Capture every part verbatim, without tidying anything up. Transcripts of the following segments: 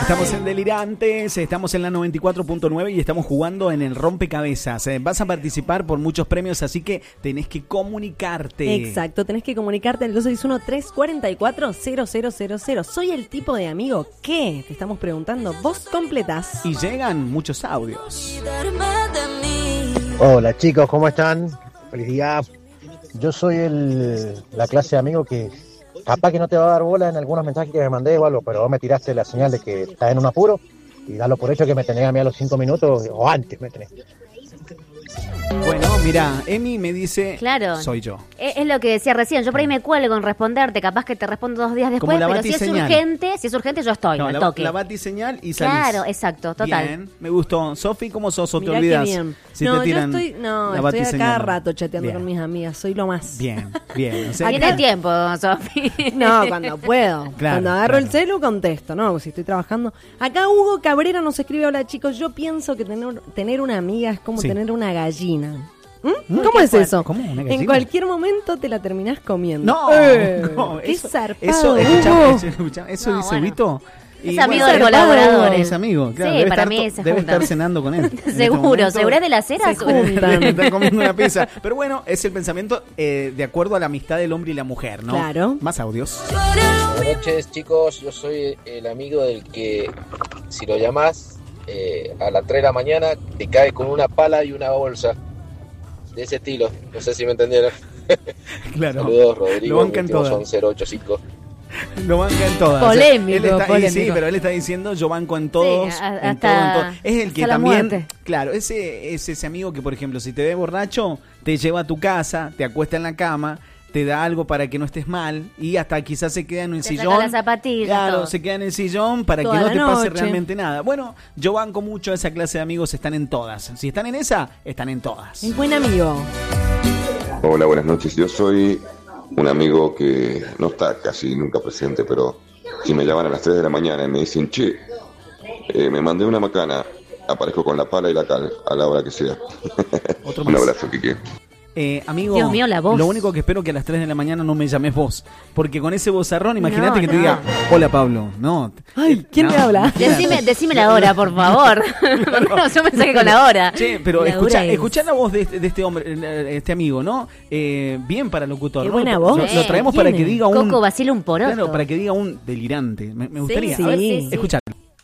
Estamos en Delirantes, estamos en la noventa y cuatro punto nueve y estamos jugando en el rompecabezas. Eh, vas a participar por muchos premios, así que tenés que comunicarte. Exacto, tenés que comunicarte al dos seis uno, tres cuatro cuatro, cero cero cero cero. Soy el tipo de amigo que te estamos preguntando, vos completás. Y llegan muchos audios. Hola chicos, ¿cómo están? Feliz día. Yo soy el, la clase de amigo que capaz que no te va a dar bola en algunos mensajes que me mandé o algo, pero vos me tiraste la señal de que estás en un apuro y dalo por hecho que me tenés a mí a los cinco minutos o antes me tenés. Bueno, mira, Emi me dice, claro, soy yo. Es, es lo que decía recién, yo por ahí me cuelgo en responderte, capaz que te respondo dos días después, pero si es urgente, si es urgente yo estoy, no, al la, toque. La batiseñal y salís. Claro, exacto, total. Bien, me gustó. Sofi, ¿cómo sos o te Mirá olvidas? qué bien. Si no, te tiran yo estoy, no, la estoy a cada batiseñal. rato chateando Bien. con mis amigas, soy lo más. Bien, bien. O sea, Tiene tiempo, Sofi. No, cuando puedo. Claro, cuando agarro claro. el celu, contesto, ¿no? Si estoy trabajando. Acá Hugo Cabrera nos escribe, hola chicos, yo pienso que tener, tener una amiga es como Sí. tener una gallina. ¿Mm? ¿Mm? ¿Cómo ¿Qué es fue? eso? ¿Cómo? ¿Una En gallina? cualquier momento te la terminás comiendo. No, Eh, no, qué eso, zarpado, eso, escuchá, Hugo. eso, escuchá, eso No, dice bueno. Vito. Es amigo del colaborador, Es él. amigo, claro. Sí, debe para estar mí to- se Debe juntan. estar cenando con él. en este Seguro, momento. seguro de las ceras. Se juntan. Está comiendo una pizza. Pero bueno, es el pensamiento eh, de acuerdo a la amistad del hombre y la mujer, ¿no? Claro. Más audios. Buenas noches chicos, yo soy el amigo del que si lo llamás eh, a las tres de la mañana te cae con una pala y una bolsa. De ese estilo, no sé si me entendieron. Claro. Saludos, Lo Rodrigo, bancan mi último todas. son cero ocho cinco. Lo banca en todas. Polémico, él está, y polémico. sí, pero él está diciendo yo banco en todos. Sí, a- en hasta- todo, en todo. Es el que hasta la también. muerte. Claro, ese es ese amigo que, por ejemplo, si te ve borracho, te lleva a tu casa, te acuesta en la cama, te da algo para que no estés mal y hasta quizás se queda en el Te sillón. saca las zapatillas, Claro, todo. se queda en el sillón para Toda que no la te pase noche. realmente nada. Bueno, yo banco mucho a esa clase de amigos, están en todas. Si están en esa, están en todas. Es buen amigo. Hola, buenas noches. Yo soy un amigo que no está casi nunca presente, pero si me llaman a las tres de la mañana y me dicen, che, eh, me mandé una macana, aparezco con la pala y la cal a la hora que sea. Otro Un más. abrazo, Kike. Eh, amigo, Dios mío, la voz. lo único que espero que a las tres de la mañana no me llames vos, porque con ese vozarrón, imagínate No, que te no. diga, hola Pablo, no. Ay, ¿quién No, me habla? imagínate. Decime, decime la hora, por favor. No, yo pensé que con la hora. Che, pero La escucha, hora es- escuchá la voz de este, de este hombre, eh, este amigo, ¿no? Eh, bien para locutor. Qué ¿no? buena Lo- voz. Lo, lo traemos ¿Quién para que es? diga un... Coco vacila un poroto. Claro, para que diga un delirante. Me, me gustaría. Sí, A ver, sí, sí. escuchar.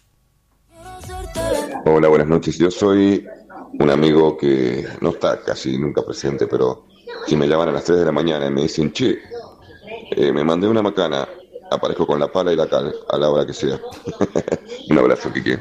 Hola, buenas noches. Yo soy un amigo que no está casi nunca presente, pero si me llaman a las tres de la mañana y me dicen, che, eh, me mandé una macana, aparezco con la pala y la cal a la hora que sea. Un abrazo, Kike.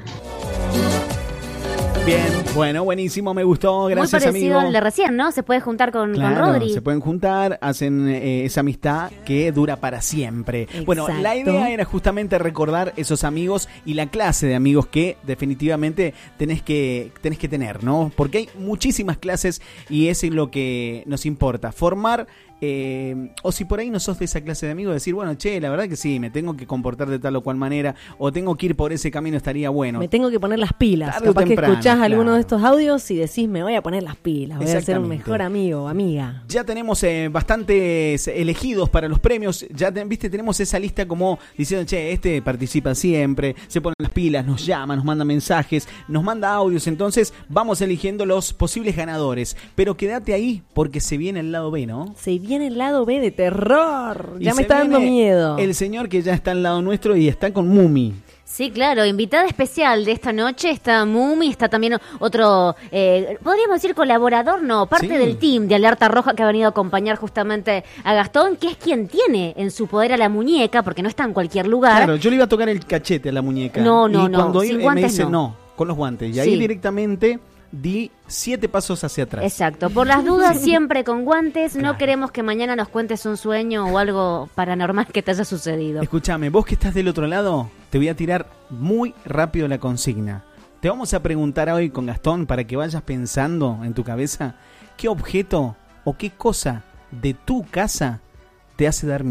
Bien, bueno, buenísimo, me gustó, gracias Muy parecido amigo. al de recién, ¿no? Se puede juntar con, con Claro, Rodri. se pueden juntar, hacen eh, esa amistad que dura para siempre. Exacto. Bueno, la idea era justamente recordar esos amigos y la clase de amigos que definitivamente tenés que, tenés que tener, ¿no? Porque hay muchísimas clases y eso es lo que nos importa, formar. Eh, o si por ahí no sos de esa clase de amigos, decir, bueno, che, la verdad que sí, me tengo que comportar de tal o cual manera, o tengo que ir por ese camino, estaría bueno. Me tengo que poner las pilas. Tarde o Capaz que temprano, escuchás claro. alguno de estos audios y decís, me voy a poner las pilas, voy a ser un Exactamente. mejor amigo o amiga. Ya tenemos eh, bastantes elegidos para los premios. Ya te- viste, tenemos esa lista como diciendo, che, este participa siempre, se ponen las pilas, nos llama, nos manda mensajes, nos manda audios. Entonces vamos eligiendo los posibles ganadores. Pero quédate ahí porque se viene el lado B, ¿no? Se viene el lado B de terror. Y Ya se me está dando viene miedo. El señor que ya está al lado nuestro y está con Mumi. Sí, claro, invitada especial de esta noche está Mumi, está también otro, eh, podríamos decir colaborador, no, parte Sí. del team de Alerta Roja que ha venido a acompañar justamente a Gastón, que es quien tiene en su poder a la muñeca, porque no está en cualquier lugar. Claro, yo le iba a tocar el cachete a la muñeca. No, no, y no, cuando sin él, eh, me guantes dice no. no, con los guantes. Y ahí Sí. directamente di siete pasos hacia atrás. Exacto, por las dudas siempre con guantes, no queremos que mañana nos cuentes un sueño o algo paranormal que te haya sucedido. Escúchame, vos que estás del otro lado, te voy a tirar muy rápido la consigna. Te vamos a preguntar hoy con Gastón para que vayas pensando en tu cabeza qué objeto o qué cosa de tu casa te hace dar miedo.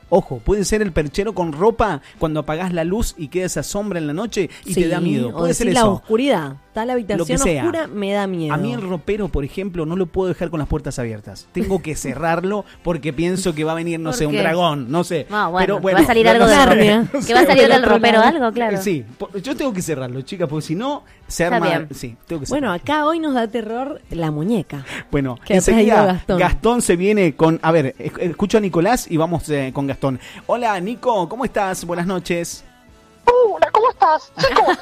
Ojo, puede ser el perchero con ropa cuando apagás la luz y queda esa sombra en la noche y Sí, te da miedo. o Puede ser decir eso. la oscuridad. Está la habitación Lo que sea. oscura, me da miedo. A mí el ropero, por ejemplo, no lo puedo dejar con las puertas abiertas. Tengo que cerrarlo porque pienso que va a venir, no ¿Por sé, un qué? dragón, no sé. Ah, bueno, Pero, que bueno, va a salir no- algo no de sé, Narnia. no sé. Que va a salir del del otro ropero lado. algo, claro. Sí, po- yo tengo que cerrarlo, chicas, porque si no se Está arma. bien. Sí, tengo que Bueno, cerrarlo. acá hoy nos da terror la muñeca. Bueno, que ha enseguida traído Gastón. Gastón. se viene con. A ver, esc- escucho a Nicolás y vamos eh, con Gastón. Hola, Nico, ¿cómo estás? Buenas noches. Hola, ¿cómo estás? Chicos,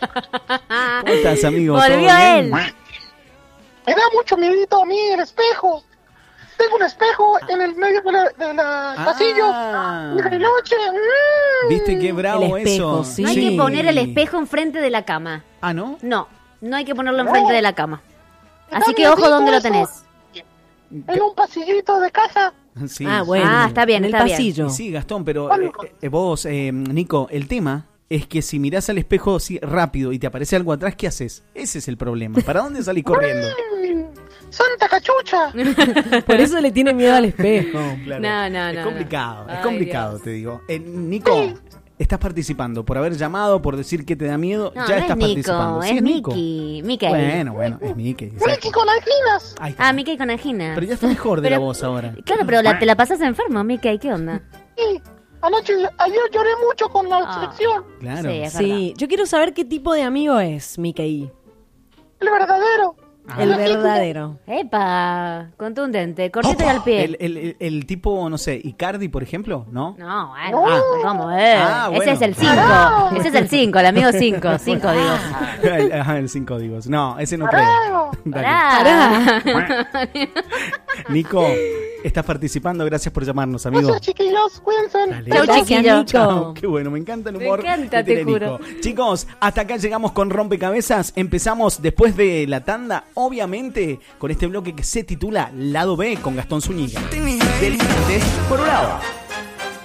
¿Cómo estás, amigo? ¿Todo Volvió bien? él. me da mucho miedito a mí el espejo. Tengo un espejo en el medio de la, de la Ah. pasillo. Y de noche. mm, ¿Viste qué bravo El espejo, eso? sí. No hay que poner el espejo enfrente de la cama. Ah, ¿no? No, no hay que ponerlo enfrente de la cama. me Así da que ojo miedito donde lo eso. tenés. En un pasillito de casa. Sí, Ah, sí. bueno. Ah, está bien, en el está bien. pasillo. Sí, Gastón, pero Bueno. eh, eh, vos, eh, Nico, el tema es que si mirás al espejo así rápido y te aparece algo atrás, ¿qué haces? Ese es el problema. ¿Para dónde salís corriendo? Mm, Santa cachucha. Por eso le tiene miedo al espejo. Claro. No, no, Es no, complicado, no. es Ay, complicado, Dios. te digo. Eh, Nico, estás participando por haber llamado, por decir que te da miedo. No, ya no estás es participando. Nico, Sí, es Nico. Mickey. Mickey. Bueno, bueno, es Mickey. exacto. Mickey con anginas. Ahí está. Ah, Mickey con angina. Pero ya está mejor de Pero- la voz ahora. Claro, pero la- te la pasas enfermo, Mickey, ¿qué onda? Sí, anoche, ayer lloré mucho con la Ah. selección. Claro. Sí, es Sí, yo quiero saber qué tipo de amigo es Mickey. El verdadero. Ah. El verdadero. Epa, contundente, cortito y al pie. El, el- el- el tipo, no sé, Icardi, por ejemplo, ¿no? No, bueno, Ah. ¿cómo es? Ah, Ese bueno. es el cinco. Ese es el cinco, el amigo cinco. cinco, digo. el, ajá, el cinco digos. No, ese no creo. Bravo. Dale. Pará. Nico, estás participando, gracias por llamarnos, amigo. Gracias, chiquillos. Cuídense. Dale. Chau, Gracias, chiquillo. Nico. Chao, qué bueno, me encanta el Me humor. encanta, que tiene te juro. Nico. Chicos, hasta acá llegamos con Rompecabezas. Empezamos después de la tanda, obviamente, con este bloque que se titula Lado B con Gastón Zúñiga. Del, de, por un lado.